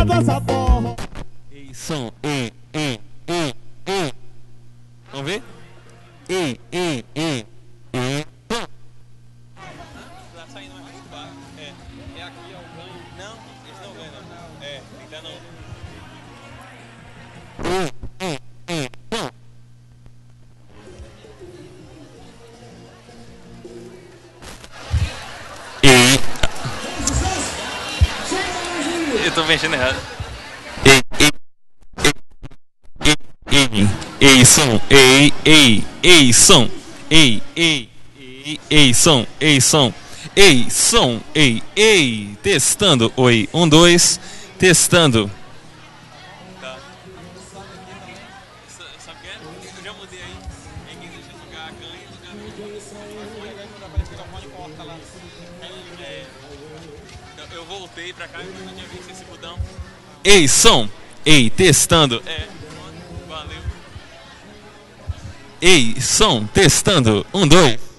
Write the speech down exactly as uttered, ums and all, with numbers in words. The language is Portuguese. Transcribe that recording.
pra dançar forró. Ei, som, ei, ei, ei, ei. Vamos ver? Ei, ei, ei, ei, pum. Tá saindo mais muito baixo. É, é aqui, ó, o ganho. Não, esse não ganha, não. É, ainda não. Ei, ei, ei, pum. Ei. Eu tô mexendo errado. Ei, ei, ei, ei, ei, som, ei, ei, ei, som, ei, ei, ei, ei, som, ei, som, ei, som, ei, ei, testando, oi, um, dois, testando. Tá. Sabe o que é? Eu já mudei aí. É que deixa eu jogar a ganha e jogar a ganha. Não dá pra desligar o fone corta lá. É. Eu voltei pra cá e não tinha visto esse botão. Ei, som, ei, testando, É, valeu. ei, som, testando, um, dois.